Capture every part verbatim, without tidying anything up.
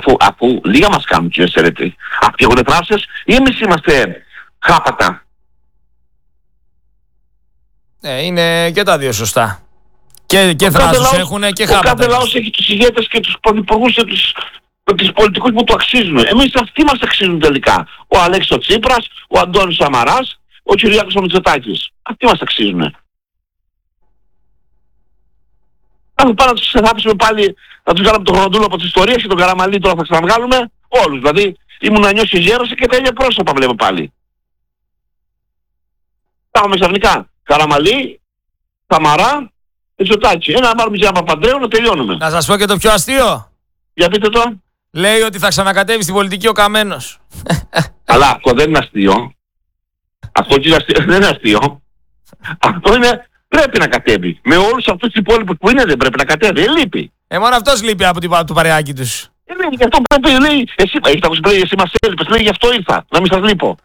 Αφού, αφού λίγα μας κάνουν, κύριε Σερέτη. Αυτοί έχουν θράψεις ή εμείς είμαστε χάπατα? Ναι, είναι και τα δύο σωστά. Και, και θράσους έχουν και χάπατα. Ο κάθε λαός έχει τους ηγέτες και τους πρωθυπουργούς και τους, τους πολιτικούς που του αξίζουν. Εμείς αυτοί μας αξίζουν τελικά. Ο Αλέξης ο Τσίπρας, ο Αντώνης Σαμαράς, ο Κυριάκος ο Μητσοτάκης. Αυτοί μας αξίζουν. Αν πάμε να τους ξεθάψουμε πάλι, να τους κάνουμε τον Χρονοτούλο από τις ιστορίες και τον Καραμαλή τώρα θα ξαναβγάλουμε όλους. Δηλαδή ήμουν να νιώσει γέρος και τα ίδια πρόσωπα βλέπω πάλι. Τα έχουμε ξαφνικά. Καραμαλή, Σαμαρά, Μητσοτάκη. Ένα να πάρουμε και ένα Παπαντρέου να τελειώνουμε. Να σας πω και το πιο αστείο. Για πείτε το. Λέει ότι θα ξανακατέβει στην πολιτική ο Καμένος. Αλλά αυτό δεν είναι αστείο. Αυτό είναι αστείο. Δεν είναι αστείο. Αυτό είναι, πρέπει να κατέβει. Με όλους αυτούς τους υπόλοιπους που είναι δεν πρέπει να κατέβει. Ε, λείπει. Ε, μόνο αυτός λείπει από την, το παρεάκι τους. Ε, λέει, γι' αυτό πρέπει, λέει, εσύ, έχεις ακούσει πριν, εσύ μας έλειπες, λέει, γι' αυτό ήρθα, να μην σας λείπω.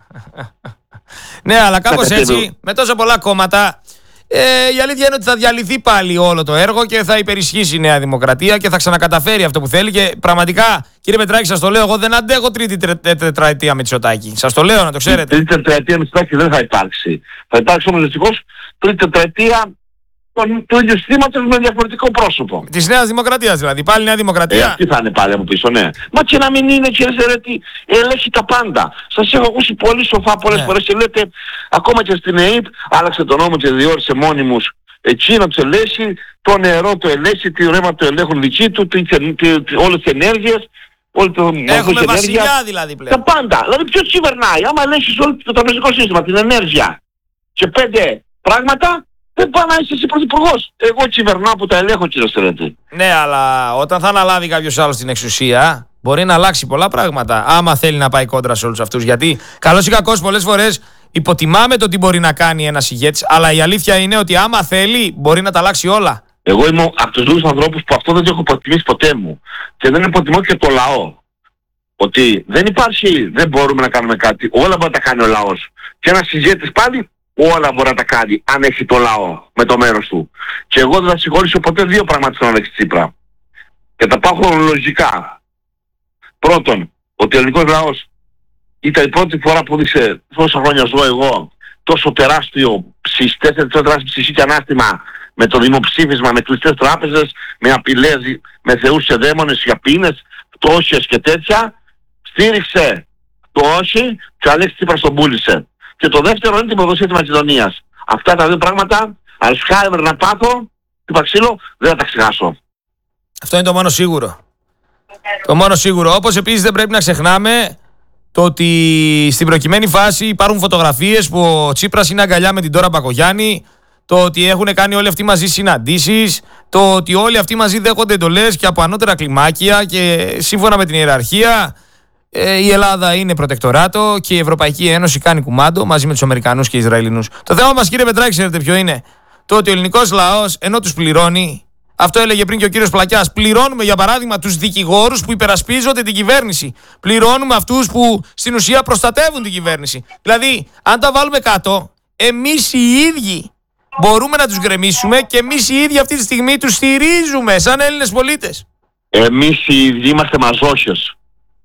Ναι, αλλά κάπως έτσι, με τόσο πολλά κόμματα, ε, η αλήθεια είναι ότι θα διαλυθεί πάλι όλο το έργο και θα υπερισχύσει η Νέα Δημοκρατία και θα ξανακαταφέρει αυτό που θέλει. Και πραγματικά, κύριε Πετράκη, σας το λέω, εγώ δεν αντέχω τρίτη τετραετία Μητσοτάκη. Σας το λέω, να το ξέρετε. Τρίτη τετραετία Μητσοτάκη δεν θα υπάρξει. Θα υπάρξει όμως δυστυχώς τρίτη τετραετία του ίδιου συστήματος με διαφορετικό πρόσωπο. Της Νέας Δημοκρατίας δηλαδή. Πάλι Νέα Δημοκρατία. Ε, αυτή θα είναι πάλι από πίσω, ναι. Μα και να μην είναι, κύριε Σερέτη, ελέγχει τα πάντα. Σας έχω ακούσει πολύ σοφά πολλές ναι. φορές και λέτε, ακόμα και στην ΕΕΠ, άλλαξε τον νόμο και διόρισε μόνιμους εκείνο το ελέγχει, το νερό το ελέγχει, τη ρεύμα το ελέγχουν δική του, όλες τις ενέργειες. Έχουμε βασιλιά δηλαδή πλέον. Τα πάντα. Δηλαδή ποιος κυβερνάει? Άμα ελέγχεις όλο το τραπεζικό σύστημα, την ενέργεια και πέντε πράγματα, δεν πάει να είσαι εσύ πρωθυπουργός. Εγώ κυβερνάω που τα ελέγχω, κύριε Σερέτη. Ναι, αλλά όταν θα αναλάβει κάποιος άλλος την εξουσία, μπορεί να αλλάξει πολλά πράγματα. Άμα θέλει να πάει κόντρα σε όλους αυτούς. Γιατί καλώς ή κακώς πολλές φορές υποτιμάμε το τι μπορεί να κάνει ένας ηγέτης, αλλά η αλήθεια είναι ότι άμα θέλει, μπορεί να τα αλλάξει όλα. Εγώ είμαι από τους λίγους ανθρώπους που αυτό δεν το έχω υποτιμήσει ποτέ μου. Και δεν υποτιμώ και το λαό. Ότι δεν υπάρχει, δεν μπορούμε να κάνουμε κάτι. Όλα μπορεί να τα κάνει ο λαός. Και ένας ηγέτης πάλι, όλα μπορεί να τα κάνει, αν έχει το λαό με το μέρος του. Και εγώ δεν θα συγχωρήσω ποτέ δύο πράγματα στον Αλέξη Τσίπρα. Και τα πάω χρονολογικά. Πρώτον, ότι ο ελληνικός λαός ήταν η πρώτη φορά που δείξε τόσα χρόνια ζω εγώ τόσο τεράστιο στις τέσσερις τεράστιες ψυχή και ανάστημα με το δημοψήφισμα, με κλειστές τράπεζες, με απειλές, με θεούς και δαίμονες για πίνες, φτώχειες και τέτοια. Στήριξε το όχι και ο Αλέξης Τσίπρας τον πούλησε. Και το δεύτερο είναι την προδοσία της Μακεδονίας. Αυτά τα δύο πράγματα, Αλσχάιμερ να πάθω, τι ξύλο, δεν θα τα ξεχάσω. Αυτό είναι το μόνο σίγουρο. Το μόνο σίγουρο. Όπως επίσης δεν πρέπει να ξεχνάμε το ότι στην προκειμένη φάση υπάρχουν φωτογραφίες που ο Τσίπρας είναι αγκαλιά με την Ντόρα Μπακογιάννη, το ότι έχουν κάνει όλοι αυτοί μαζί συναντήσεις, το ότι όλοι αυτοί μαζί δέχονται εντολές και από ανώτερα κλιμάκια και σύμφωνα με την ιεραρχία η Ελλάδα είναι προτεκτοράτο και η Ευρωπαϊκή Ένωση κάνει κουμάντο μαζί με τους Αμερικανούς και Ισραηλινούς. Το θέμα μας, κύριε Πετράκη, ξέρετε ποιο είναι? Το ότι ο ελληνικός λαός, ενώ τους πληρώνει, αυτό έλεγε πριν και ο κύριος Πλακιάς, πληρώνουμε για παράδειγμα τους δικηγόρους που υπερασπίζονται την κυβέρνηση. Πληρώνουμε αυτούς που στην ουσία προστατεύουν την κυβέρνηση. Δηλαδή, αν τα βάλουμε κάτω, εμείς οι ίδιοι μπορούμε να τους γκρεμίσουμε και εμείς οι ίδιοι αυτή τη στιγμή τους στηρίζουμε σαν Έλληνες πολίτες. Εμείς οι ίδιοι είμαστε μαζόχες.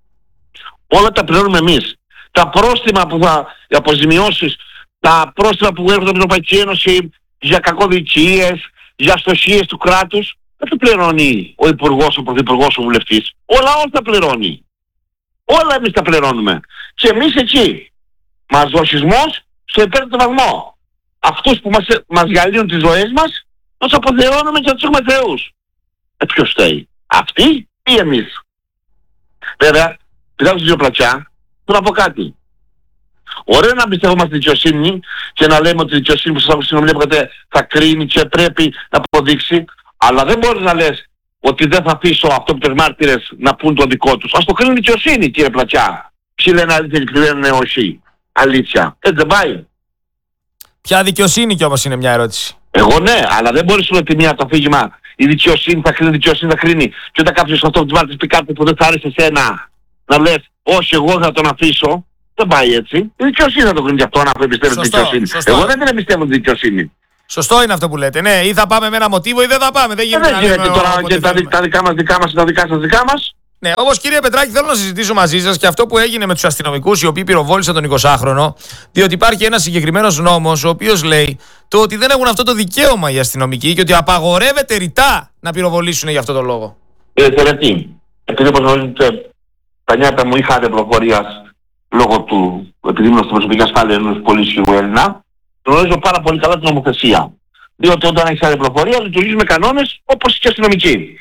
Όλα τα πληρώνουμε εμείς. Τα πρόστιμα που θα, οι αποζημιώσεις, τα πρόστιμα που έρχονται από την Ευρωπαϊκή Ένωση για κακοδικίες, για στοχίες του κράτους, δεν το πληρώνει ο υπουργός, ο πρωθυπουργός, ο βουλευτής. Ο λαός τα πληρώνει. Όλα εμείς τα πληρώνουμε. Και εμείς εκεί. Μαζοχισμός στο υπέρτατο βαθμό. Αυτούς που μας, μας διαλύουν τις ζωές μας, μας αποθεώνουμε και να τους έχουμε θεούς. Ε, ποιος φταίει? Αυτοί ή εμείς? Βέβαια, πειράζω δύο πλατιά, θέλω να πω κάτι. Ωραίο να πιστεύουμε στη δικαιοσύνη και να λέμε ότι η δικαιοσύνη που σας άκουσα στην ομιλία που θα κρίνει και πρέπει να αποδείξει, αλλά δεν μπορείς να λες ότι δεν θα αφήσω αυτόπτες μάρτυρες να πούν το δικό τους. Ας το κρίνει η δικαιοσύνη, κύριε Πλατιά. Ποιοι λένε αλήθεια και ποιοι λένε όχι. Αλήθεια. Έτσι δεν πάει? Ποια δικαιοσύνη κι όμως είναι μια ερώτηση. Εγώ ναι, αλλά δεν μπορείς να τη μία το αφήγημα. Η δικαιοσύνη θα κρίνει, η δικαιοσύνη θα κρίνει. Και όταν κάποιος αυτόπτες μάρτυρες πει κάτι που δεν θα άρεσε εσένα, να λες όχι, εγώ θα τον αφήσω. Δεν πάει έτσι. Η δικαιοσύνη θα το κρίνει και αυτό, αν αυτό πιστεύει τη δικαιοσύνη. Σωστό. Εγώ δεν την εμπιστεύω τη δικαιοσύνη. Σωστό είναι αυτό που λέτε. Ναι, ή θα πάμε με ένα μοτίβο ή δεν θα πάμε. Δεν γίνεται, δεν γίνεται τώρα και τα, τα δικά μας δικά μας, τα δικά σας δικά μας. Ναι, όμως κύριε Πετράκη, θέλω να συζητήσω μαζί σας και αυτό που έγινε με τους αστυνομικούς οι οποίοι πυροβόλησαν τον εικοσάχρονο, διότι υπάρχει ένας συγκεκριμένος νόμος ο οποίος λέει το ότι δεν έχουν αυτό το δικαίωμα οι αστυνομικοί και ότι απαγορεύεται ρητά να πυροβολήσουν για αυτό το λόγο. Κύριε Τερετή, επειδή όπως γνωρίζετε, τα νιάτα μου είχα πληροφορίας λόγω του, επειδή ήμουν στην προσωπική ασφάλεια ενός πολύ ισχυρού Έλληνα, γνωρίζω πάρα πολύ καλά την νομοθεσία. Διότι όταν έχεις άδεια πληροφορία, λειτουργείς με κανόνες όπως και αστυνομικοί.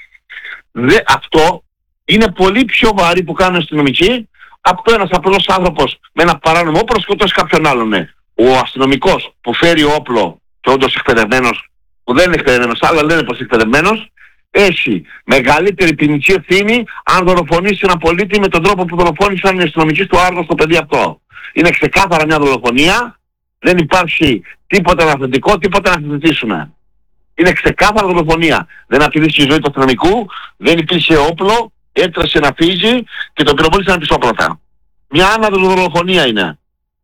Δε, αυτό είναι πολύ πιο βαρύ που κάνουν οι αστυνομικοί από το ένας απλός άνθρωπος με ένα παράνομο όπλο σκοτώσει κάποιον άλλον. Ναι. Ο αστυνομικός που φέρει όπλο και όντως εκπαιδευμένος, που δεν είναι εκπαιδευμένος, αλλά λένε πως είναι εκπαιδευμένος, έχει μεγαλύτερη ποινική ευθύνη αν δολοφονήσει έναν πολίτη με τον τρόπο που δολοφόνησαν οι αστυνομικοί στο Άργο στο παιδί αυτό. Είναι ξεκάθαρα μια δολοφονία, δεν υπάρχει τίποτα αναθετικό, τίποτα να συζητήσουμε. Είναι ξεκάθαρα δολοφονία. Δεν απειλήσε η ζωή του αστυνομικού, δεν υπήρχε όπλο, έτρεσε να φύγει και τον πυροβόλησαν πισόπλατα. Μια άναδο δολοφονία είναι.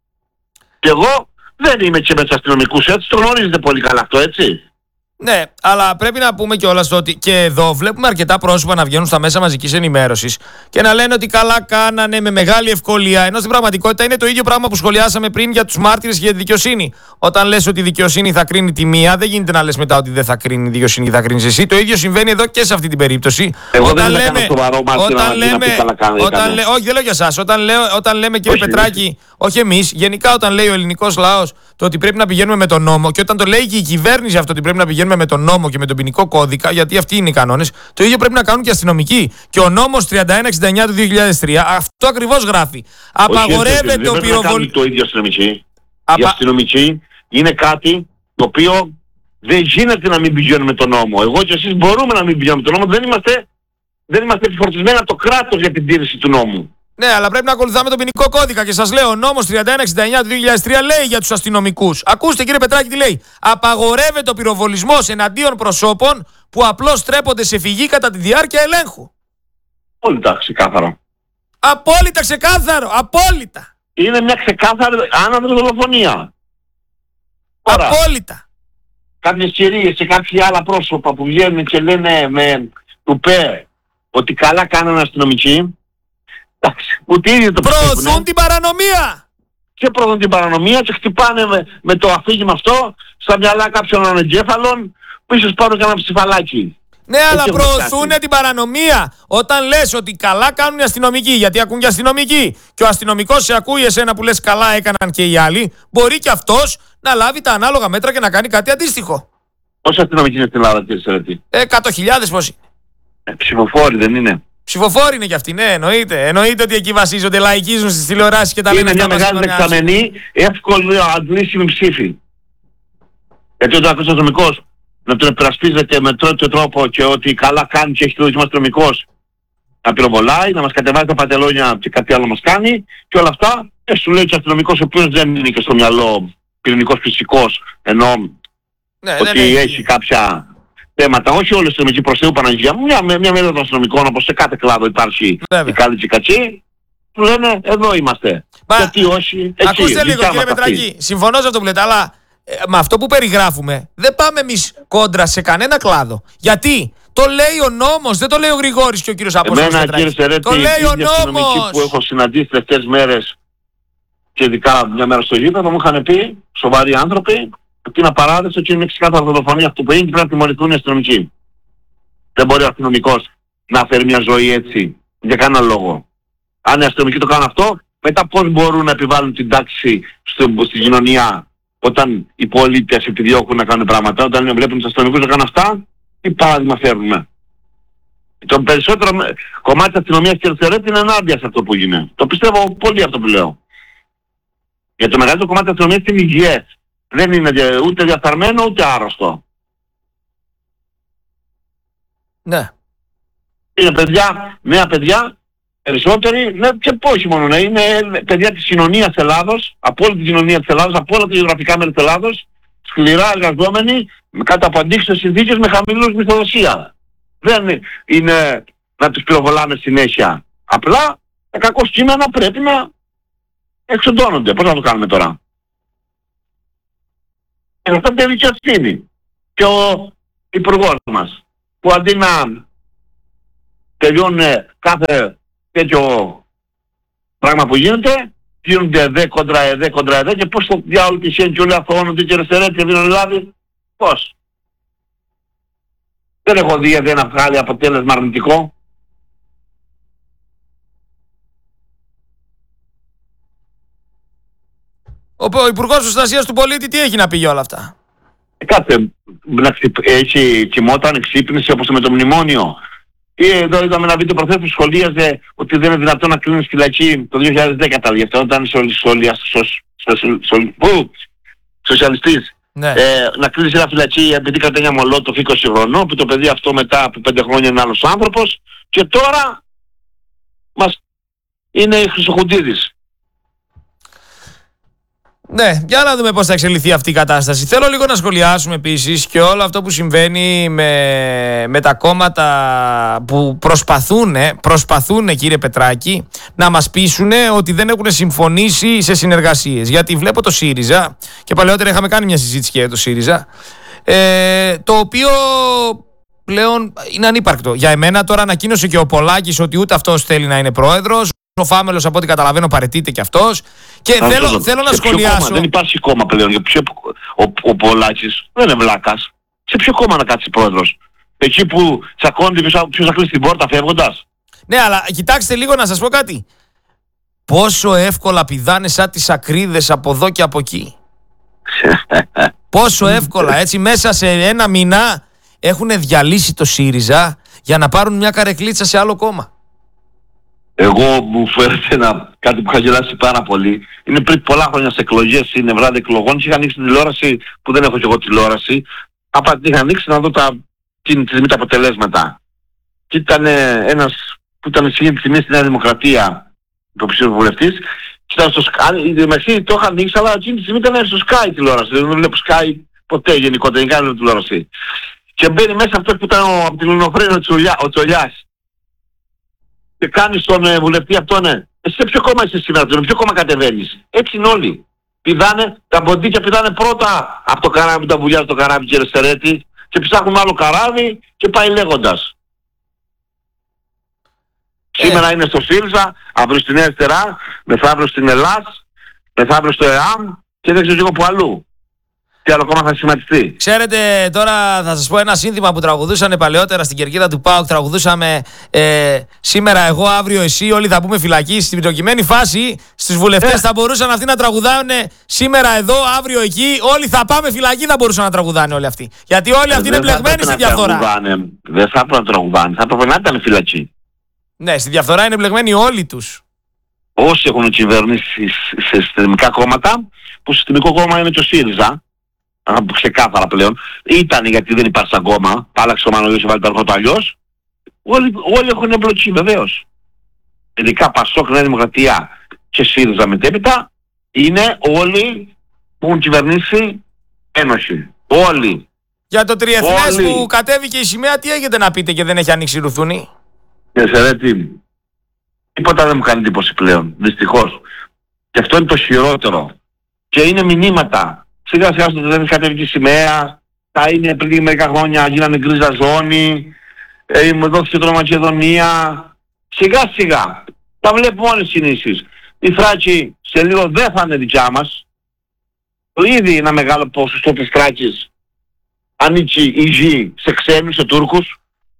Και εγώ δεν είμαι και με τους αστυνομικούς έτσι, το γνωρίζετε πολύ καλά αυτό, έτσι. Ναι, αλλά πρέπει να πούμε κιόλας ότι και εδώ βλέπουμε αρκετά πρόσωπα να βγαίνουν στα μέσα μαζικής ενημέρωσης και να λένε ότι καλά κάνανε με μεγάλη ευκολία. Ενώ στην πραγματικότητα είναι το ίδιο πράγμα που σχολιάσαμε πριν για τους μάρτυρες και για τη δικαιοσύνη. Όταν λες ότι η δικαιοσύνη θα κρίνει τη μία, δεν γίνεται να λες μετά ότι δεν θα κρίνει η δικαιοσύνη και θα κρίνεις εσύ. Το ίδιο συμβαίνει εδώ και σε αυτή την περίπτωση. Εγώ όταν δεν λέμε. Σοβαρό μάρτυρα όταν λέμε. Όταν λέ, όχι, δεν λέω για εσάς. Όταν, όταν λέμε, κύριε όχι, Πετράκη, όχι εμείς, γενικά όταν λέει ο ελληνικός λαός το ότι πρέπει να πηγαίνουμε με τον νόμο και όταν το λέει και η κυβέρνηση αυτό ότι πρέπει να πηγαίνουμε με τον νόμο και με τον ποινικό κώδικα, γιατί αυτοί είναι οι κανόνες, το ίδιο πρέπει να κάνουν και οι αστυνομικοί. Και ο νόμος τριάντα ένα εξήντα εννιά του δύο χιλιάδες τρία αυτό ακριβώς γράφει. Απαγορεύεται ο πυροβολισμός. Το ίδιο αστυνομικοί. Απα... Οι αστυνομικοί είναι κάτι το οποίο δεν γίνεται να μην πηγαίνουν με τον νόμο. Εγώ και εσείς μπορούμε να μην πηγαίνουμε με τον νόμο, δεν είμαστε, δεν είμαστε επιφορτισμένοι από το κράτος για την τήρηση του νόμου. Ναι, αλλά πρέπει να ακολουθάμε τον ποινικό κώδικα. Και σας λέω, ο νόμος τριάντα ένα εξήντα εννιά του δύο χιλιάδες τρία λέει για τους αστυνομικούς. Ακούστε, κύριε Πετράκη, τι λέει. Απαγορεύεται ο πυροβολισμός εναντίον προσώπων που απλώς τρέπονται σε φυγή κατά τη διάρκεια ελέγχου. Απόλυτα ξεκάθαρο. Απόλυτα ξεκάθαρο. Απόλυτα. Είναι μια ξεκάθαρη άναδρη δολοφονία. Απόλυτα. Κάποιες κυρίες και κάποια άλλα πρόσωπα που βγαίνουν και λένε με τουπέ ότι καλά κάνουν αστυνομικοί. Ούτε ήδη το προωθούν πιστεύουνε. την παρανομία! Και προωθούν την παρανομία και χτυπάνε με, με το αφήγημα αυτό στα μυαλά κάποιων ανεγκέφαλων που ίσως πάρουν κανένα ψηφαλάκι. Ναι, έτσι αλλά προωθούν την παρανομία. Όταν λες ότι καλά κάνουν οι αστυνομικοί, γιατί ακούν και αστυνομικοί, και ο αστυνομικός σε ακούει εσένα που λες καλά έκαναν και οι άλλοι, μπορεί και αυτός να λάβει τα ανάλογα μέτρα και να κάνει κάτι αντίστοιχο. Πόσοι αστυνομικοί είναι στην Ελλάδα, κύριε Σερετή? Εκατό χιλιάδες πώς είναι. Ε, ψηφοφόροι δεν είναι? Ψηφοφόροι είναι κι αυτοί, ναι, εννοείται. Εννοείται ότι εκεί βασίζονται, λαϊκίζουν στις τηλεοράσεις και τα λένε. Είναι μια μεγάλη δεξαμενή, εύκολη αντλήσιμη ψήφη. Γιατί όταν ακούς αστυνομικός να τον επρασπίζεται με τέτοιο τρόπο και ότι καλά κάνει και έχει το δοκιμάσει αστυνομικός να πυροβολάει, να μας κατεβάζει τα παντελόνια και κάτι άλλο μας κάνει και όλα αυτά, και σου λέει και ο αστυνομικός ο οποίος δεν είναι και στο μυαλό πυρηνικός φυσικός, ενώ ναι, ότι ναι, ναι, έχει ναι. κάποια θέματα, όχι όλες οι αστυνομικοί προς Θεού Παναγία μου, μια, μια μέρα των αστυνομικών όπως σε κάθε κλάδο υπάρχει η καλή και η κακή, που λένε εδώ είμαστε. Μα, γιατί όχι, εκεί. Ακούστε λίγο κύριε Πετράκη, συμφωνώ σε αυτό που λέτε, αλλά ε, με αυτό που περιγράφουμε δεν πάμε εμείς κόντρα σε κανένα κλάδο. Γιατί το λέει ο νόμος, δεν το λέει ο Γρηγόρης και ο κύριος Απόστολος. Εμένα κύριε Σερέτη, το λέει ο νόμος που έχω συναντήσει τελευταίες μέρες και ειδικά μια μέρα στο γήπεδο μου είχαν πει σοβαροί άνθρωποι ότι είναι απαράδεκτο και είναι ξεκάθαρα δολοφονία αυτό που είναι και πρέπει να τιμωρηθούν οι αστυνομικοί. Δεν μπορεί ο αστυνομικός να φέρει μια ζωή έτσι για κανένα λόγο. Αν οι αστυνομικοί το κάνουν αυτό, μετά πώς μπορούν να επιβάλλουν την τάξη στην στη κοινωνία όταν οι πολίτες επιδιώκουν να κάνουν πράγματα, όταν βλέπουν τους αστυνομικούς να κάνουν αυτά, τι παράδειγμα φέρνουμε. Το περισσότερο κομμάτι της αστυνομίας και της είναι ενάντια σε αυτό που γίνεται. Το πιστεύω πολύ αυτό που λέω. Γιατί το μεγαλύτερο κομμάτι της αστυνομίας είναι υγιές. Δεν είναι ούτε διεφθαρμένο ούτε άρρωστο. Ναι. Είναι παιδιά, νέα παιδιά, περισσότεροι, ναι, και όχι μόνο, ναι, είναι παιδιά της κοινωνίας της Ελλάδος, από όλη την κοινωνία της Ελλάδος, από όλα τα γεωγραφικά μέρη της Ελλάδος, σκληρά εργαζόμενοι, κάτω από αντίξωες συνθήκες με χαμηλούς μισθοδοσία. Δεν είναι να τους πυροβολάμε συνέχεια. Απλά τα κακό κείμενα πρέπει να εξοντώνονται. Πώς να το κάνουμε τώρα? Και αυτό είναι δική ευθύνη. Και ο υπουργός μας, που αντί να τελειώνουν κάθε τέτοιο πράγμα που γίνεται, γίνονται εδέ κοντρα εδέ κοντρα εδέ και πώς το διάολο τυχαίνει και όλοι αθωώνονται και Ερστερέτη και δίνουν λάδι. Πώς. Δεν έχω δει εδέ να βγάλει αποτέλεσμα αρνητικό. Ο Υπουργός Προστασίας του Πολίτη τι έχει να πει για όλα αυτά? Κάθε να ξυπ... έτσι κοιμόταν, ξύπνησε όπως με το μνημόνιο. Ή εδώ είδαμε ένα βίντεο προχθές που σχολίαζε ότι δεν είναι δυνατόν να κλείνεις φυλακή το δύο χιλιάδες δέκα τα διεφτά, όταν είσαι σοσιαλιστής. Ναι. Ε, να κλείνεις ένα φυλακή επειδή κρατάει μια μολότοφ είκοσι χρονών, που το παιδί αυτό μετά από πέντε χρόνια είναι άλλος άνθρωπος, και τώρα μας είναι η Χρυσοχουντίδης. Ναι, για να δούμε πώς θα εξελιχθεί αυτή η κατάσταση. Θέλω λίγο να σχολιάσουμε επίσης και όλο αυτό που συμβαίνει με, με τα κόμματα που προσπαθούν, προσπαθούν κύριε Πετράκη, να μας πείσουν ότι δεν έχουν συμφωνήσει σε συνεργασίες. Γιατί βλέπω το ΣΥΡΙΖΑ, και παλαιότερα είχαμε κάνει μια συζήτηση και για το ΣΥΡΙΖΑ, ε, το οποίο πλέον είναι ανύπαρκτο. Για εμένα τώρα ανακοίνωσε και ο Πολάκης ότι ούτε αυτός θέλει να είναι πρόεδρος. Ο Φάμελος, από ό,τι καταλαβαίνω, παραιτείται και αυτός. Και Α, θέλω, το, θέλω να σε σχολιάσω. Κόμμα, δεν υπάρχει κόμμα πλέον. Για ποιο, ο, ο Πολάκης δεν είναι βλάκας. Σε ποιο κόμμα να κάτσει πρόεδρος? Εκεί που τσακώνεται ποιος θα κλείσει την πόρτα φεύγοντας. Ναι, αλλά κοιτάξτε λίγο να σας πω κάτι. Πόσο εύκολα πηδάνε σαν τις ακρίδες από εδώ και από εκεί. Πόσο εύκολα, έτσι, μέσα σε ένα μήνα έχουν διαλύσει το ΣΥΡΙΖΑ για να πάρουν μια καρεκλίτσα σε άλλο κόμμα. Εγώ μου φέρετε ένα, κάτι που είχα γελάσει πάρα πολύ. Είναι πριν πολλά χρόνια σε εκλογές, είναι βράδυ εκλογών, και είχα ανοίξει την τηλεόραση, που δεν έχω κι εγώ τηλεόραση. Απα, είχα ανοίξει να δω τα, την, την, τα αποτελέσματα. Και ήταν ένας που ήταν εκείνη τη στιγμή στη Νέα Δημοκρατία, υποψήφιος βουλευτής, και ήταν στο Sky, μεσή το είχα ανοίξει, αλλά εκείνη τη στιγμή ήταν στο Sky τηλεόραση. Δεν βλέπω Sky ποτέ γενικότερα, δεν κάνω τηλεόραση. Και μπαίνει μέσα αυτός που ήταν από την Λινοφρένη ο Τσολιάς. Και κάνεις τον ε, βουλευτή αυτόν, ναι. Εσύ σε ποιο κόμμα είσαι σήμερα, σε ποιο κόμμα κατεβαίνεις? Έτσι είναι όλοι. Πηδάνε, τα ποντίκια πηδάνε πρώτα από το καράβι, τα βουλιά στο καράβι και Ερστερέτη, και ψάχνουν άλλο καράβι και πάει λέγοντας. Ε. Σήμερα είναι στο ΣΥΡΙΖΑ, αύριο στην Νέα Αριστερά, μεθαύριο στην ΕΛΑΣ, μεθαύριο στο ΕΑΜ και δεν ξέρω εγώ που αλλού. Τι άλλο κόμμα θα σχηματιστεί. Ξέρετε, τώρα θα σας πω ένα σύνθημα που τραγουδούσαν παλαιότερα στην κερκίδα του ΠΑΟΚ. Τραγουδούσαμε ε, σήμερα εγώ, αύριο εσύ, όλοι θα πούμε φυλακή. Στην προκειμένη φάση, στους βουλευτές ε. θα μπορούσαν αυτοί να τραγουδάνε σήμερα εδώ, αύριο εκεί. Όλοι θα πάμε φυλακή, θα μπορούσαν να τραγουδάνε όλοι αυτοί. Γιατί όλοι αυτοί ε, είναι μπλεγμένοι στη διαφθορά. Δεν θα έπρεπε να τραγουδάνε, θα έπρεπε να ήταν φυλακή. Ναι, στη διαφθορά είναι μπλεγμένοι όλοι τους. Όσοι έχουν κυβερνήσει σε συστημικά κόμματα, που συστημικό κόμμα είναι το ΣΥΡΙΖΑ. Ξεκάθαρα πλέον. Ήταν γιατί δεν υπάρχει ακόμα. Πάλαξε ο Μανολής και βάλει το αρχότο αλλιώς. Όλοι, όλοι έχουν εμπλοκή βεβαίως. Ειδικά Πασόκ, Νέα Δημοκρατία και ΣΥΡΙΖΑ μετέπειτα είναι όλοι που έχουν κυβερνήσει ένωση. Όλοι. Για το τριεθνές που κατέβηκε η σημαία, τι έχετε να πείτε και δεν έχει ανοίξει ρουθούνη? Εσερέτη, τίποτα δεν μου κάνει εντύπωση πλέον. Δυστυχώς. Και αυτό είναι το χειρότερο. Και είναι μηνύματα. Σιγά σιγά στο δεν κατέβηκε η σημαία, τα είναι πριν μερικά χρόνια, γίνανε γκρίζα ζώνη, ε, μου δόθηκε το Μακεδονία. Σιγά σιγά, τα βλέπουμε όλες οι κινήσεις. Η Θράκη σε λίγο δεν θα είναι δικιά μας. Το ήδη ένα μεγάλο ποσοστό της Θράκης ανήκει η γη σε ξένους, σε Τούρκους.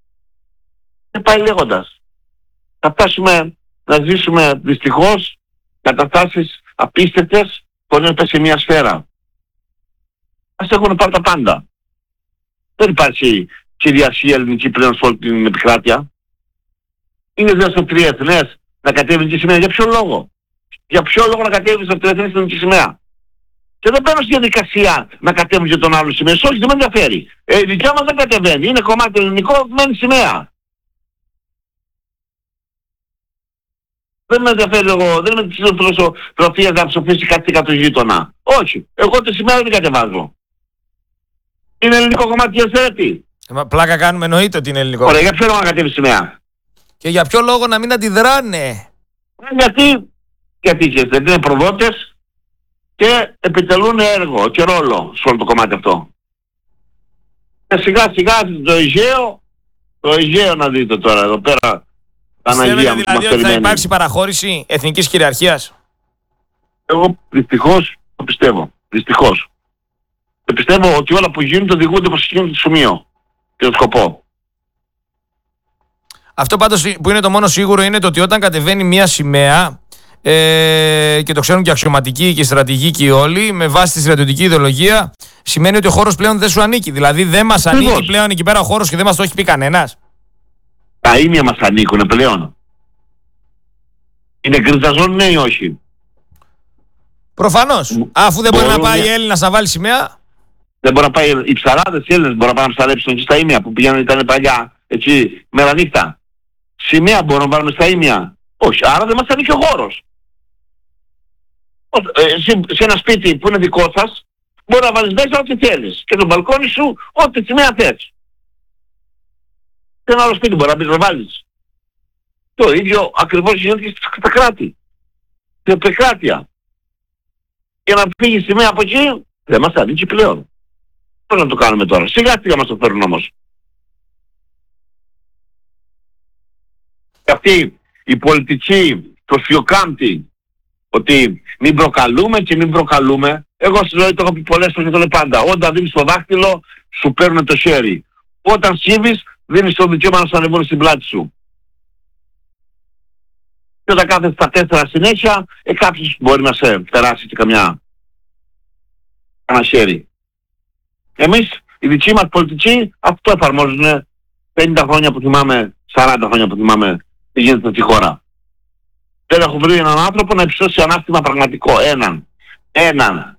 Και πάει λέγοντας. Θα φτάσουμε να ζήσουμε δυστυχώς καταστάσεις απίστευτες που είναι πέσει σε μια σφαίρα. Ας έχουν πάρει τα πάντα. Δεν υπάρχει κυριαρχία ελληνική πλέον σε όλη την επικράτεια. Είναι δύο στο τριεθνές να κατέβει η σημαία. Για ποιο λόγο? Για ποιο λόγο να κατέβει στο τριεθνές την σημαία? Και δεν παίρνω στη διαδικασία να κατέβουν και τον άλλο σημαία. Όχι, δεν με ενδιαφέρει. Ε, η δικιά μας δεν κατεβαίνει. Είναι κομμάτι ελληνικό, μένει σημαία. Δεν με ενδιαφέρει εγώ, δεν με τη φιλοσοφία να ψοφήσει κάτι για το γείτονα. Όχι, εγώ τη σημαία δεν κατεβάζω. Είναι ελληνικό κομμάτι και Ερστερέτη. Πλάκα κάνουμε, εννοείται ότι είναι ελληνικό. Ωραία, για ποιο λόγο να κατέβει σημαία? Και για ποιο λόγο να μην αντιδράνε? Γιατί, γιατί και δεν είναι προδότες και επιτελούν έργο και ρόλο σε όλο το κομμάτι αυτό. Και σιγά σιγά το Αιγαίο, το Αιγαίο να δείτε τώρα εδώ πέρα, Πιστεύετε δηλαδή ότι θα υπάρξει παραχώρηση εθνικής κυριαρχίας? Εγώ δυστυχώς το πιστεύω. Δυστυχώς. Και πιστεύω ότι όλα που γίνονται οδηγούνται προς εκείνο το σημείο και το σκοπό. Αυτό πάντως που είναι το μόνο σίγουρο είναι το ότι όταν κατεβαίνει μια σημαία, ε, και το ξέρουν και αξιωματικοί και στρατηγικοί όλοι, με βάση τη στρατιωτική ιδεολογία, σημαίνει ότι ο χώρος πλέον δεν σου ανήκει. Δηλαδή δεν μας ανήκει πλέον εκεί πέρα ο χώρος και δεν μας το έχει πει κανένας. Τα ίμια μας ανήκουν πλέον. Είναι γκρίζα ζώνη, ναι ή όχι? Προφανώς. Αφού δεν μπορεί να πάει η Έλληνας να βάλει σημαία. Δεν μπορεί να πάει οι ψαράδες, οι Έλληνες μπορεί να πάνε να ψαρέψουν εκεί στα ίμια που πηγαίνουν, ήταν παλιά έτσι μέρα νύχτα. Σημαία μπορούμε να βάλουμε στα ίμια? Όχι, άρα δεν μας ανήκει ο χώρος. Εσύ, σε ένα σπίτι που είναι δικό σας, μπορεί να βάλεις μέσα ό,τι θέλεις. Και το μπαλκόνι σου, ό,τι σημαία θες. Σε ένα άλλο σπίτι μπορεί να μπεις να βάλεις. Το ίδιο ακριβώς γίνεται και στα κράτη. Στην επικράτεια. Και να φύγει η σημαία από εκεί, δεν μας ανήκει πλέον. Πώς να το κάνουμε τώρα? Σιγά σιγά μας το φέρουν όμως. Και αυτή η πολιτική προσφυγοκάμπτη, ότι μην προκαλούμε και μην προκαλούμε. Εγώ στη ζωή το έχω πει πολλές φορές και το λέω πάντα. Όταν δίνεις το δάχτυλο, σου παίρνουν το χέρι. Όταν σύβεις, δίνεις το δικαίωμα να σου ανεβούν στην πλάτη σου. Και όταν κάθεσαι στα τέσσερα συνέχεια, ε, κάποιος μπορεί να σε περάσει και καμιά ένα χέρι. Εμείς, οι δικοί μας πολιτικοί, αυτό εφαρμόζουν πενήντα χρόνια που θυμάμαι, σαράντα χρόνια που θυμάμαι τι γίνεται στη χώρα. Δεν έχω βρει έναν άνθρωπο να υψώσει ανάστημα πραγματικό. Έναν. Έναν.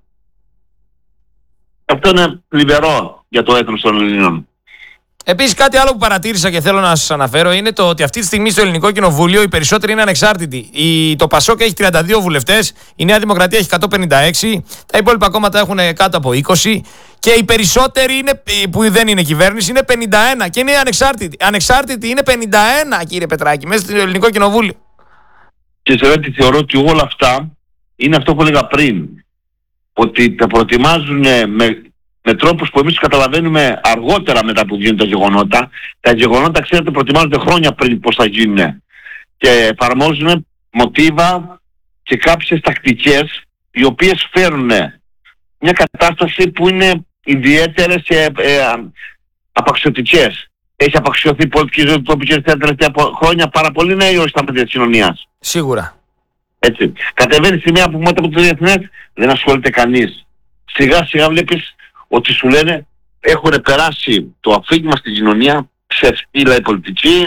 Αυτό είναι θλιβερό για το έθνος των Ελλήνων. Επίσης, κάτι άλλο που παρατήρησα και θέλω να σας αναφέρω είναι το ότι αυτή τη στιγμή στο Ελληνικό Κοινοβούλιο οι περισσότεροι είναι ανεξάρτητοι. Η, το ΠΑΣΟΚ έχει τριάντα δύο βουλευτές, η Νέα Δημοκρατία έχει εκατόν πενήντα έξι, τα υπόλοιπα κόμματα έχουν κάτω από είκοσι και οι περισσότεροι είναι, που δεν είναι κυβέρνηση είναι πενήντα ένα και είναι ανεξάρτητοι. Ανεξάρτητοι είναι πενήντα ένα, κύριε Πετράκη, μέσα στο Ελληνικό Κοινοβούλιο. Και σε έτσι θεωρώ ότι όλα αυτά είναι αυτό που έλεγα πριν. Ότι τα προετοιμάζουν με, με τρόπους που εμείς καταλαβαίνουμε αργότερα μετά που γίνουν τα γεγονότα. Τα γεγονότα, ξέρετε, προετοιμάζονται χρόνια πριν πώς θα γίνουν. Και εφαρμόζουν μοτίβα και κάποιες τακτικές οι οποίες φέρνουν μια κατάσταση που είναι ιδιαίτερες και ε, απαξιωτικές. Έχει απαξιωθεί η πολιτική ζωή του τοπικής τα τελευταία χρόνια πάρα πολύ, ναι ή όχι στα παιδιά της κοινωνίας? Σίγουρα. Έτσι. Κατεβαίνει σημαία που μετά από το διεθνές δεν ασχολείται κανείς. Σιγά σιγά βλέπεις ότι σου λένε έχουν περάσει το αφήγημα στην κοινωνία, ξεφύλλα η πολιτική,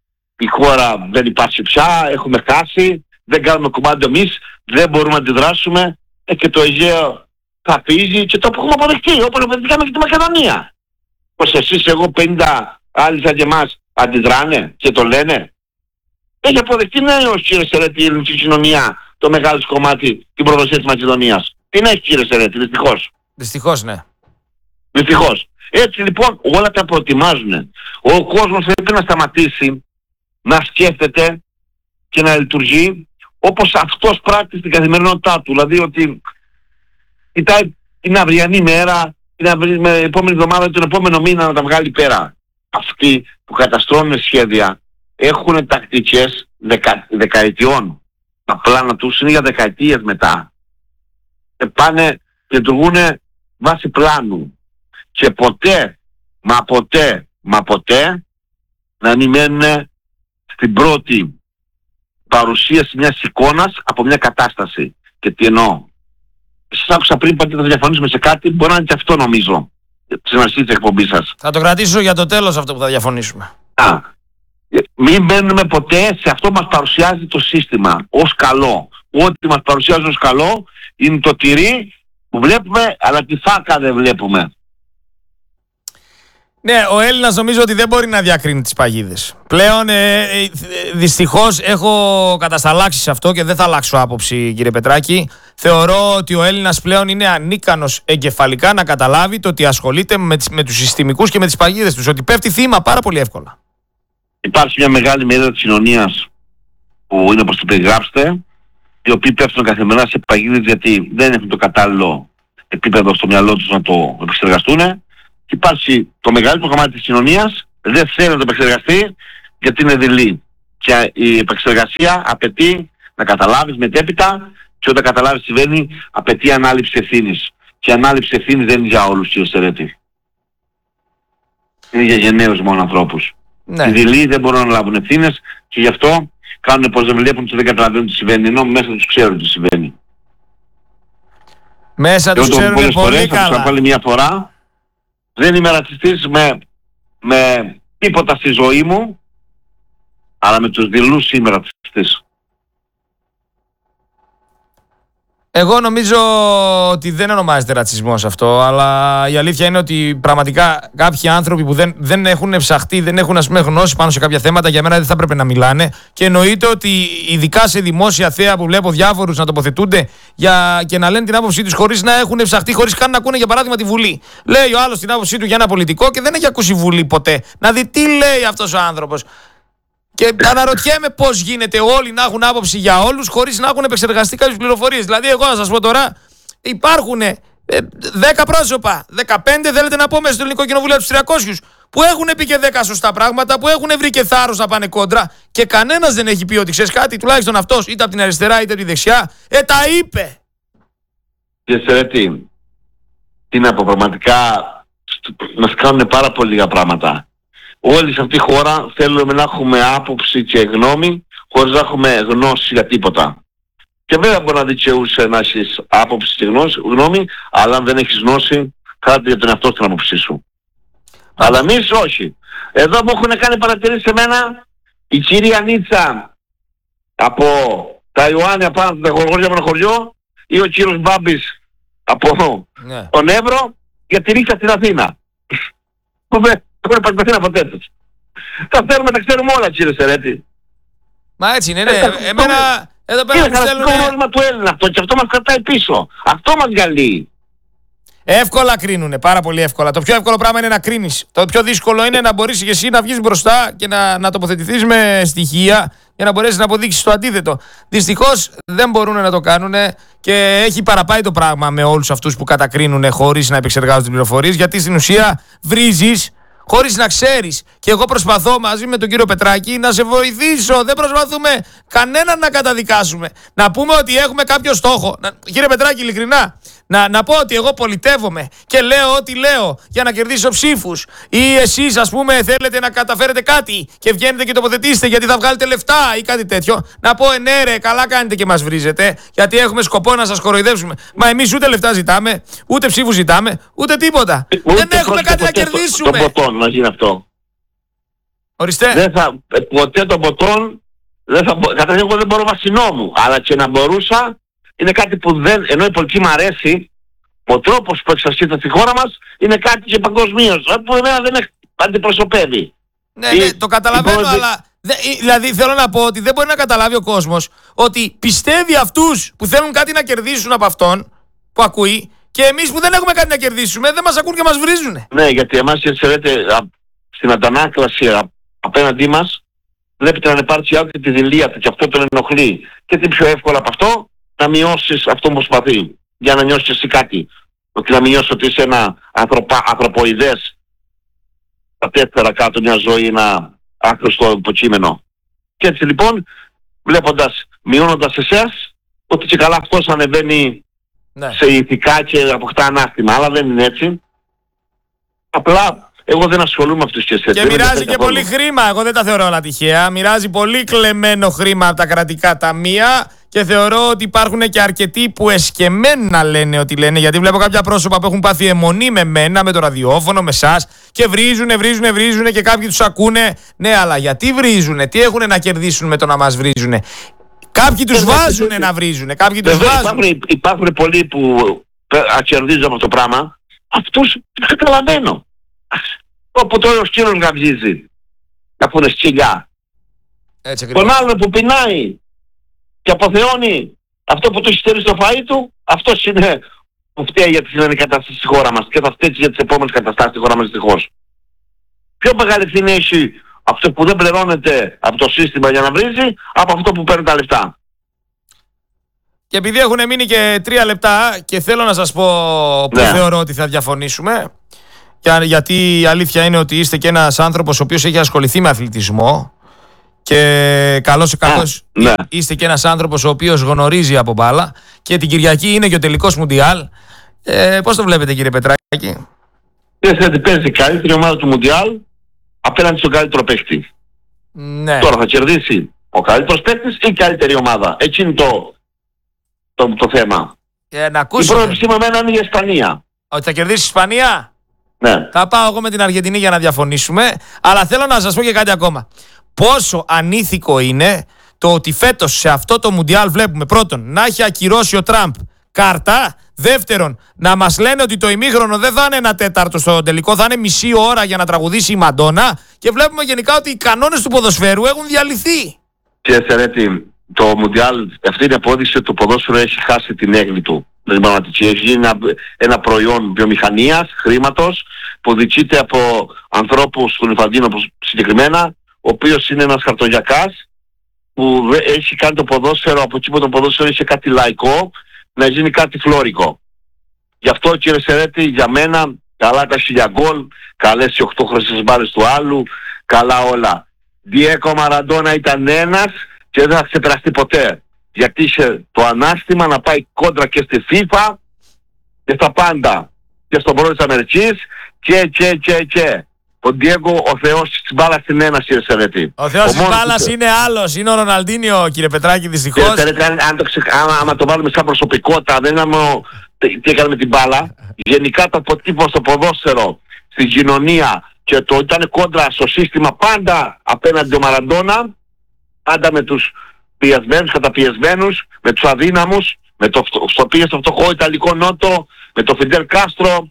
η χώρα δεν υπάρχει πια, έχουμε χάσει, δεν κάνουμε κομμάτι εμείς, δεν μπορούμε να αντιδράσουμε ε, και το Αιγαίο θα φύγει και το έχουμε αποδεχτεί, όπως αποδεχτήκαμε και τη Μακεδονία. Πως εσείς, εγώ, πενήντα άλλοι σαν και εμάς αντιδράνε και το λένε. Έχει αποδεχτεί ναι ως κύριε Σερέτη η ελληνική κοινωνία το μεγάλο κομμάτι την προδοσία της Μακεδονίας. Την έχει κύριε Σερέτη, δυστυχώς. Δυστυχώς ναι. Δυστυχώς. Έτσι λοιπόν όλα τα προετοιμάζουν. Ο κόσμος πρέπει να σταματήσει να σκέφτεται και να λειτουργεί όπως αυτός πράττει στην καθημερινότητά του. Δηλαδή ότι κοιτάει την αυριανή μέρα, την επόμενη εβδομάδα, τον επόμενο μήνα να τα βγάλει πέρα. Αυτοί που καταστρώνουν σχέδια έχουν τακτικές δεκα, δεκαετιών. Τα πλάνα τους είναι για δεκαετίες μετά. Και πάνε και λειτουργούν βάσει πλάνου. Και ποτέ, μα ποτέ, μα ποτέ να μην μένουν στην πρώτη παρουσίαση μιας εικόνας από μια κατάσταση. Και τι εννοώ? Σας άκουσα πριν ότι θα διαφωνήσουμε σε κάτι, μπορεί να είναι και αυτό νομίζω. Στην αρχή της εκπομπής σας. Θα το κρατήσω για το τέλος αυτό που θα διαφωνήσουμε. Α, μην μπαίνουμε ποτέ σε αυτό που μας παρουσιάζει το σύστημα ως καλό. Ό,τι μας παρουσιάζει ως καλό είναι το τυρί που βλέπουμε, αλλά τη φάκα δεν βλέπουμε. Ναι, ο Έλληνας νομίζω ότι δεν μπορεί να διακρίνει τις παγίδες. Πλέον ε, ε, δυστυχώς έχω κατασταλάξει σε αυτό και δεν θα αλλάξω άποψη, κύριε Πετράκη. Θεωρώ ότι ο Έλληνας πλέον είναι ανίκανος εγκεφαλικά να καταλάβει το ότι ασχολείται με, με τους συστημικούς και με τις παγίδες τους, ότι πέφτει θύμα πάρα πολύ εύκολα. Υπάρχει μια μεγάλη μερίδα της κοινωνίας που είναι όπως το περιγράψετε, οι οποίοι πέφτουν καθημερινά σε παγίδες γιατί δεν έχουν το κατάλληλο επίπεδο στο μυαλό τους να το επεξεργαστούν. Και υπάρχει το μεγαλύτερο κομμάτι της κοινωνίας, δεν θέλει να το επεξεργαστεί γιατί είναι δειλή. Και η επεξεργασία απαιτεί να καταλάβεις μετέπειτα, και όταν καταλάβεις τι συμβαίνει, απαιτεί ανάληψη ευθύνης. Και ανάληψη ευθύνης δεν είναι για όλους, κύριε Στερέτη. Είναι για γενναίους μόνο ανθρώπους. Ναι. Οι δειλοί δεν μπορούν να λάβουν ευθύνες και γι' αυτό κάνουν πως δεν βλέπουν και δεν καταλαβαίνουν τι συμβαίνει, ενώ μέσα τους ξέρουν τι συμβαίνει. Μέσα τους ξέρουν πολύ φορές, καλά. Θα τους πάλι μια φορά, δεν είμαι ρατσιστής με, με τίποτα στη ζωή μου, αλλά με τους δειλούς είμαι ρατσιστής. Εγώ νομίζω ότι δεν ονομάζεται ρατσισμός αυτό, αλλά η αλήθεια είναι ότι πραγματικά κάποιοι άνθρωποι που δεν, δεν έχουν ψαχτεί, δεν έχουν, ας πούμε, γνώση πάνω σε κάποια θέματα, για μένα δεν θα έπρεπε να μιλάνε. Και εννοείται ότι ειδικά σε δημόσια θέα που βλέπω διάφορους να τοποθετούνται για, και να λένε την άποψή τους χωρίς να έχουν ψαχτεί, χωρίς καν να ακούνε για παράδειγμα τη Βουλή. Λέει ο άλλος την άποψή του για ένα πολιτικό και δεν έχει ακούσει Βουλή ποτέ. Να δει τι λέει αυτός ο άνθρωπος. Και αναρωτιέμαι πώς γίνεται όλοι να έχουν άποψη για όλους χωρίς να έχουν επεξεργαστεί κάποιες πληροφορίες. Δηλαδή, εγώ να σας πω τώρα, υπάρχουν δέκα πρόσωπα, δεκαπέντε θέλετε να πω μέσα στο Ελληνικό Κοινοβούλιο τους τριακόσιους, που έχουν πει και δέκα σωστά πράγματα, που έχουν βρει και θάρρος να πάνε κόντρα και κανένας δεν έχει πει ότι ξέρεις κάτι, τουλάχιστον αυτός, είτε από την αριστερά είτε από τη δεξιά, ε, τα είπε. Και Στερέτη, τι να πω, πραγματικά μας κάνουν πάρα πολύ λίγα πράγματα. Όλοι σε αυτή τη χώρα θέλουμε να έχουμε άποψη και γνώμη χωρίς να έχουμε γνώση για τίποτα. Και βέβαια μπορεί να δικαιούσε να έχεις άποψη και γνώμη, αλλά αν δεν έχεις γνώση, κράτη για τον εαυτό στην άποψή σου. Αλλά εμείς όχι. Εδώ μου έχουν κάνει παρατηρήσεις σε μένα η κυρία Νίτσα από τα Ιωάννια πάνω από τα Γοργόρια από ένα χωριό ή ο κύριος Μπάμπης από ναι. τον Εύρο για τη ρίξα στην Αθήνα. Δεν μπορεί να υπάρχει ποτέ τους. Τα θέλουμε, τα ξέρουμε όλα, κύριε Στερέτη. Μα έτσι είναι, ναι. Ε, Εμένα εδώ πέρα είναι θέλουν... Είναι πρόβλημα του Έλληνα αυτό και αυτό μας κρατάει πίσω. Αυτό μας διαλύει. Εύκολα κρίνουνε, πάρα πολύ εύκολα. Το πιο εύκολο πράγμα είναι να κρίνεις. Το πιο δύσκολο είναι να μπορείς και εσύ να βγεις μπροστά και να, να τοποθετηθείς με στοιχεία για να μπορέσεις να αποδείξεις το αντίθετο. Δυστυχώς δεν μπορούν να το κάνουν και έχει παραπάει το πράγμα με όλους αυτούς που κατακρίνουν χωρίς να επεξεργάζονται τις πληροφορίες, γιατί στην ουσία βρίζεις χωρίς να ξέρεις. Και εγώ προσπαθώ μαζί με τον κύριο Πετράκη να σε βοηθήσω. Δεν προσπαθούμε κανέναν να καταδικάσουμε. Να πούμε ότι έχουμε κάποιο στόχο. Να, κύριε Πετράκη, ειλικρινά, να, να πω ότι εγώ πολιτεύομαι και λέω ό,τι λέω για να κερδίσω ψήφους. Ή εσείς, ας πούμε, θέλετε να καταφέρετε κάτι και βγαίνετε και τοποθετήσετε γιατί θα βγάλετε λεφτά ή κάτι τέτοιο. Να πω, ε, ναι, ρε, καλά κάνετε και μας βρίζετε, γιατί έχουμε σκοπό να σας κοροϊδεύσουμε. Μα εμείς ούτε λεφτά ζητάμε, ούτε ψήφους ζητάμε, ούτε τίποτα. Ούτε δεν έχουμε κάτι να κερδίσουμε. Το, το ποτόν να γίνει αυτό. Ορίστε. Δεν θα, ποτέ τον ποτόν, δεν θα, καταρχήν εγώ δεν μπορώ βασινό μου, αλλά και να μπορούσα, είναι κάτι που δεν, ενώ η πολιτική μου αρέσει, ο τρόπος που εξασχείται στη χώρα μας είναι κάτι και παγκοσμίως, που εμένα δεν αντιπροσωπεύει. Ναι, ναι, το καταλαβαίνω, η... αλλά δε, δηλαδή θέλω να πω ότι δεν μπορεί να καταλάβει ο κόσμος ότι πιστεύει αυτούς που θέλουν κάτι να κερδίσουν από αυτόν που ακούει και εμείς που δεν έχουμε κάτι να κερδίσουμε δεν μας ακούν και μας βρίζουν. Ναι, γιατί εμάς, ξέρετε, στην αντανάκλαση απέναντί μας βλέπετε να υπάρξει άλλο και τη δειλία του και αυτό τον ενοχλεί. Και τι πιο εύκολο από αυτό, να μειώσεις αυτό που προσπαθεί για να νιώσεις εσύ κάτι. Ότι να μειώσεις ότι είσαι ένα ανθρωπα, ανθρωποειδές τα τέσσερα κάτω μια ζωή, ένα άχρηστο υποκείμενο. Και έτσι λοιπόν, βλέποντας, μειώνοντας εσάς, ότι και καλά αυτός ανεβαίνει ναι. σε ηθικά και αποκτά ανάστημα. Αλλά δεν είναι έτσι. Απλά εγώ δεν ασχολούμαι με αυτούς και εσείς. Και μοιράζει και πολύ χρήμα. Εγώ δεν τα θεωρώ όλα τυχαία. Μοιράζει πολύ κλεμμένο χρήμα από τα κρατικά ταμεία και θεωρώ ότι υπάρχουν και αρκετοί που εσκεμμένα λένε ότι λένε. Γιατί βλέπω κάποια πρόσωπα που έχουν πάθει αιμονή με μένα, με το ραδιόφωνο, με εσάς και βρίζουνε, βρίζουνε, βρίζουνε και κάποιοι τους ακούνε. Ναι, αλλά γιατί βρίζουνε, τι έχουν να κερδίσουν με το να μας βρίζουνε. Κάποιοι τους βάζουνε να βρίζουνε, κάποιοι τους βάζουν. Υπάρχουν, υπάρχουν πολλοί που κερδίζουν από το πράγμα. Αυτούς τους καταλαβαίνω. Όπου τώρα ο σκύλος γαυγίζει να πούνε σκυλιά. Τον άλλον που πεινάει και αποθεώνει αυτό που του έχει στερήσει στο φαΐ του, αυτός είναι που φταίει για τη σημερινή κατάσταση στη χώρα μας και θα φταίει για τις επόμενες καταστάσεις στη χώρα μας δυστυχώς. Πιο μεγάλη ευθύνη έχει αυτό που δεν πληρώνεται από το σύστημα για να βρίζει από αυτό που παίρνει τα λεφτά. Και επειδή έχουν μείνει και τρία λεπτά και θέλω να σας πω που ναι. θεωρώ ότι θα διαφωνήσουμε, γιατί η αλήθεια είναι ότι είστε και ένας άνθρωπος ο οποίος έχει ασχοληθεί με αθλητισμό Και καλώς κακώς ναι. είστε και ένας άνθρωπος ο οποίος γνωρίζει από μπάλα. Και την Κυριακή είναι και ο τελικός Μουντιάλ. Ε, πώς το βλέπετε, κύριε Πετράκη? Δεν παίζει η καλύτερη ομάδα του Μουντιάλ απέναντι στον καλύτερο παίκτη. Ναι. Τώρα θα κερδίσει ο καλύτερος παίκτης ή η καλύτερη ομάδα. Έτσι είναι το, το, το θέμα. Ε, να η πρόβλεψή μου εμένα είναι η Ισπανία. Ότι θα κερδίσει η Ισπανία. Ναι. Θα πάω εγώ με την Αργεντινή για να διαφωνήσουμε. Αλλά θέλω να σας πω και κάτι ακόμα. Πόσο ανήθικο είναι το ότι φέτος σε αυτό το Μουντιάλ βλέπουμε πρώτον να έχει ακυρώσει ο Τραμπ κάρτα. Δεύτερον, να μας λένε ότι το ημίχρονο δεν θα είναι ένα τέταρτο στο τελικό, θα είναι μισή ώρα για να τραγουδήσει η Μαντόνα. Και βλέπουμε γενικά ότι οι κανόνες του ποδοσφαίρου έχουν διαλυθεί. Κύριε Σερέτη, το Μουντιάλ, αυτή είναι απόδειξη ότι το ποδόσφαιρο έχει χάσει την έγκλη του. Δηλαδή, έχει γίνει ένα, ένα προϊόν βιομηχανίας, χρήματος, που διοικείται από ανθρώπους του Ιφαντίνο συγκεκριμένα, ο οποίος είναι ένας χαρτογιακάς, που έχει κάνει το ποδόσφαιρο, από εκεί που το ποδόσφαιρο είχε κάτι λαϊκό, να γίνει κάτι φλόρικο. Γι' αυτό, κύριε Σερέτη, για μένα, καλά τα χίλια γκολ, καλές οι οκτώ χρυσές μπάλες του άλλου, καλά όλα. Διέκο Μαραντόνα ήταν ένας και δεν θα ξεπεραστεί ποτέ. Γιατί είχε το ανάστημα να πάει κόντρα και στη FIFA και στα πάντα. Και στον πρόεδρο της Αμερικής και και και και. Ο Ντιέγκο, ο θεός της μπάλας είναι ένας, κύριε Σερέτη. Ο θεός της μπάλας είναι άλλος. Είναι ο Ροναλντίνιο, κύριε Πετράκη, δυστυχώς. Κύριε Σερέτη, αν, αν το ξε... άμα, άμα το βάλουμε σαν προσωπικότητα, δεν είναι ο... τι έκανε με την μπάλα. Γενικά το αποτύπωμα στο ποδόσφαιρο, στην κοινωνία και το ήταν κόντρα στο σύστημα πάντα απέναντι ο Μαραντόνα, πάντα με τους πιεσμένους, καταπιεσμένους, με τους αδύναμους, με το στο πήγε στο φτωχό Ιταλικό Νότο, με το Φιντέλ Κάστρο,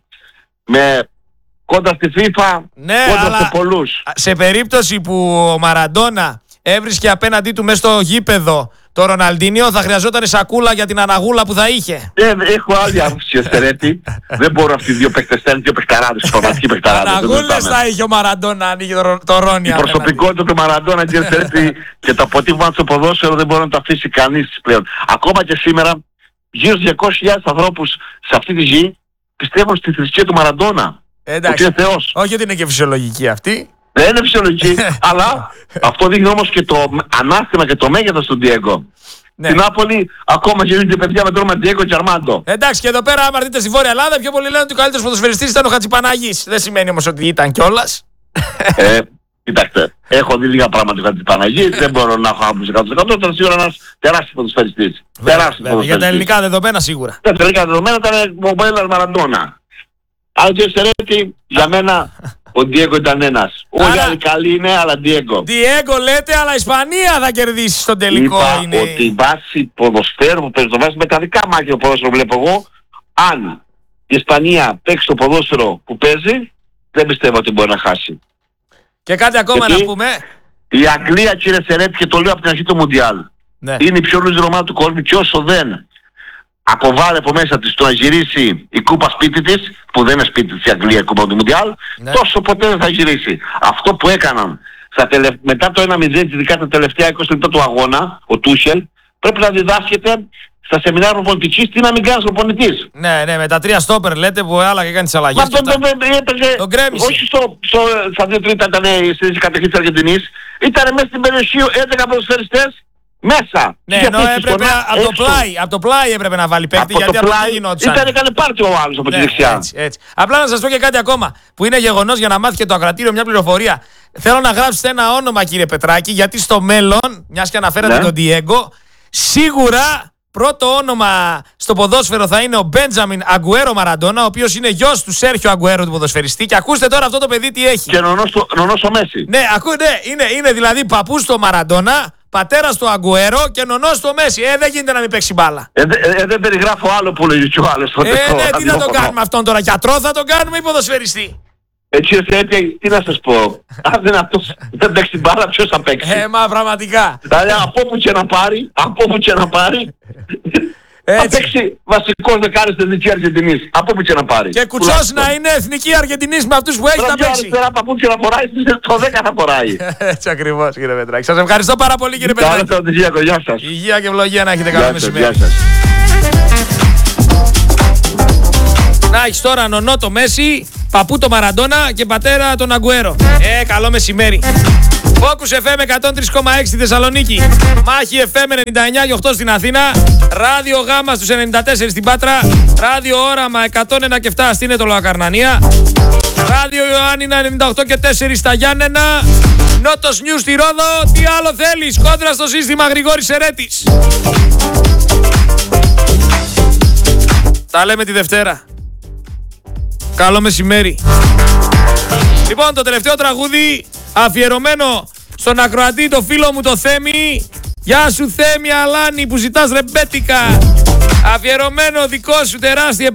με κόντρα στη FIFA, ναι, κόντρα σε πολλούς. Σε περίπτωση που ο Μαραντόνα έβρισκε απέναντί του μέσα στο γήπεδο το Ροναλντίνιο, θα χρειαζόταν σακούλα για την αναγούλα που θα είχε. Δεν έχω άλλη άποψη, Εστερέτη. Δεν μπορώ αυτοί οι δύο παίκτες, είναι δύο παικταράδες, πραγματικοί παικταράδες. Αναγούλες θα είχε ο Μαραντόνα, αν είχε το, το Ρόνι. Η προσωπικότητα του Μαραντόνα, κύριε Εστερέτη, και το αποτύπωμα στο ποδόσφαιρο δεν μπορεί να το αφήσει κανείς πλέον. Ακόμα και σήμερα, γύρω στους διακόσιες χιλιάδες ανθρώπους σε αυτή τη γη πιστεύουν στη θρησκεία του Μαραντόνα. Εντάξει. Ότι είναι Θεός. Όχι ότι είναι και φυσιολογική αυτή. Δεν είναι φυσιολογική, αλλά αυτό δείχνει όμως και το ανάστημα και το μέγεθος του Ντιέγκο. Ναι. Στην Νάπολη ακόμα γίνονται παιδιά με τρόμα Ντιέγκο και Αρμάντο. Εντάξει, και εδώ πέρα, άμα δείτε στη Βόρεια Ελλάδα, πιο πολύ λένε ότι ο καλύτερος ποδοσφαιριστής ήταν ο Χατζηπαναγής. Δεν σημαίνει όμως ότι ήταν κιόλας. Ε, κοιτάξτε, έχω δει λίγα πράγματα για την Παναγή, δεν μπορώ να έχω άποψη εκατό τοις εκατό, ήταν σίγουρα ένας τεράστιος ποδοσφαιριστής. Για τα ελληνικά δεδομένα σίγουρα. Για τα ελληνικά δεδομένα ήταν ο Μπέλας Μαραντόνα. Αλλά κύριε Σερέτη, για μένα ο Ντιέγκο ήταν ένας. Όλοι άλλοι καλοί είναι, αλλά Ντιέγκο. Ντιέγκο λέτε, αλλά η Ισπανία θα κερδίσει στον τελικό. Είπα είναι... ότι η βάση ποδοσφαίρου που παίζει το βάση με τα δικά μάτια το ποδόσφαιρο βλέπω εγώ, αν η Ισπανία παίξει το ποδόσφαιρο που παίζει, δεν πιστεύω ότι μπορεί να χάσει. Και κάτι ακόμα γιατί να πούμε. Η Αγγλία, κύριε Σερέτη, και το λέω από την αρχή του Μουντιάλ, ναι, είναι η πιο λούζη ομάδα του κόσμου και όσο δεν αποβάλλει από μέσα της το να γυρίσει η κούπα σπίτι της, που δεν είναι σπίτι της η Αγγλία η κούπα του Μουντιάλ, ναι, τόσο ποτέ δεν θα γυρίσει. Αυτό που έκαναν στα τελευ... μετά το ένα μηδέν, ειδικά τα τελευταία είκοσι λεπτά του αγώνα, ο Τούσελ, πρέπει να διδάσκεται στα σεμινάρια προπονητικής τι να μην κάνει προπονητής. Ναι, ναι, με τα τρία στόπερ λέτε που άλλαγε έκανε τις αλλαγές. Μα τον τον έπαιζε, όχι στο, στο, στα δύο τρίτα ήταν στις κατοχή της Αργεντινής, ήταν μέσα στην περιοχή έντεκα ποδοσφαιριστές. Μέσα. Ναι, ενώ έπρεπε από το, πλάι, από το πλάι έπρεπε να βάλει παίκτη, από γιατί το από πλάι εκεί γινόντουσαν. Ήταν έκανε πάρτι ο άλλος από, ναι, τη δεξιά. Έτσι, έτσι. Απλά να σας πω και κάτι ακόμα που είναι γεγονός για να μάθει και το ακροατήριο μια πληροφορία. Θέλω να γράψετε ένα όνομα, κύριε Πετράκη, γιατί στο μέλλον, μιας και αναφέρατε, ναι, τον Ντιέγκο, σίγουρα πρώτο όνομα στο ποδόσφαιρο θα είναι ο Μπέντζαμιν Αγκουέρο Μαραντόνα, ο οποίος είναι γιος του Σέρχιο Αγκουέρο του ποδοσφαιριστή. Και ακούστε τώρα αυτό το παιδί τι έχει. Και νονός ο Μέση. Ναι, ακού, ναι, είναι, είναι δηλαδή παππούς του Μαραντόνα, πατέρας του Αγκουέρο και νονός του Μέση. Ε, δεν γίνεται να μην παίξει μπάλα. Ε, ε, ε, δεν περιγράφω άλλο που λέγει και ο άλλος. Ε, ναι, τι θα τον κάνουμε αυτόν τώρα, γιατρό θα τον κάνουμε ή ποδοσφαιριστή. Έτσι, έτσι, τι να σας πω. Αν δεν αυτός δεν παίξει μπάλα, ποιος θα παίξει. Ε, μα πραγματικά. Δηλαδή από όπου και να πάρει, από όπου και να πάρει, θα παίξει βασικός δεκάρης της Εθνικής Αργεντινής. Από όπου και να πάρει. Και κουτσός να είναι Εθνική Αργεντινής με αυτούς που έχει να παίξει. Τώρα από όπου και να φοράει, το δέκα θα φοράει. Έτσι ακριβώς, κύριε Πετράκη. Σας ευχαριστώ πάρα πολύ, κύριε Πετράκη. Γεια σας. Υγεία και ευλογία να έχετε. Καλό μεσημέρι. Να έχεις τώρα νονό το Μέση, παππού το Μαραντόνα και πατέρα τον Αγκουέρο. Ε, καλό μεσημέρι. Focus εφ εμ εκατόν τρία κόμμα έξι στη Θεσσαλονίκη. Μάχη εφ εμ ενενήντα εννιά κόμμα οκτώ στην Αθήνα. Ράδιο Γάμα στους ενενήντα τέσσερα στην Πάτρα. Ράδιο Όραμα εκατόν ένα κόμμα επτά στην Ετωλοακαρνανία. Ράδιο Ιωάννινα ενενήντα οκτώ κόμμα τέσσερα στα Γιάννενα. Νότος Νιου στη Ρόδο. Τι άλλο θέλεις? Κόντρα στο σύστημα Γρηγόρης Ερέτης. Τα λέμε τη Δευτέρα. Καλό μεσημέρι. Λοιπόν, το τελευταίο τραγούδι αφιερωμένο στον ακροατή, το φίλο μου το Θέμη. Γεια σου Θέμη Αλάνη που ζητάς ρεμπέτικα. Αφιερωμένο δικό σου τεράστιε